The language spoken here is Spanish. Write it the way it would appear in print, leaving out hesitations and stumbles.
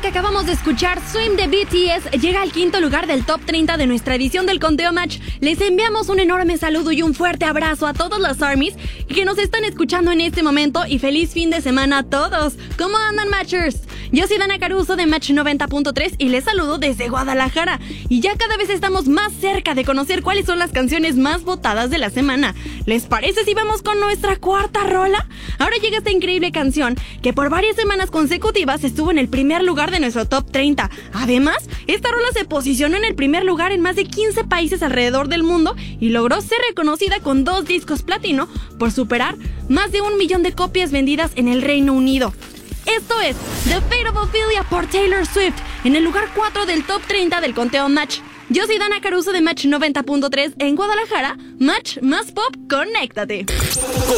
acabamos de escuchar, Swim de BTS llega al quinto lugar del top 30 de nuestra edición del Conteo Match. Les enviamos un enorme saludo y un fuerte abrazo a todos los ARMYs que nos están escuchando en este momento y feliz fin de semana a todos. ¿Cómo andan, Matchers? Yo soy Dana Caruso de Match 90.3 y les saludo desde Guadalajara. Y ya cada vez estamos más cerca de conocer cuáles son las canciones más votadas de la semana. ¿Les parece si vamos con nuestra cuarta rola? Ahora llega esta increíble canción que por varias semanas consecutivas estuvo en el primer lugar de nuestro top 30. Además, esta rola se posicionó en el primer lugar en más de 15 países alrededor del mundo y logró ser reconocida con 2 discos platino por superar más de 1 millón de copias vendidas en el Reino Unido. Esto es The Fate of Ophelia por Taylor Swift, en el lugar 4 del top 30 del Conteo Match. Yo soy Dana Caruso de Match 90.3 en Guadalajara. Match más pop, conéctate.